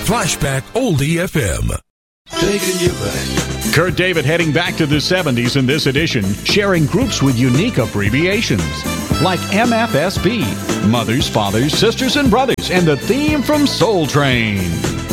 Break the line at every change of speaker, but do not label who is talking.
Flashback Oldie FM.
Taking you back.
Kurt David heading back to the 70s in this edition, sharing groups with unique abbreviations like MFSB, Mothers, Fathers, Sisters, and Brothers, and the theme from Soul Train.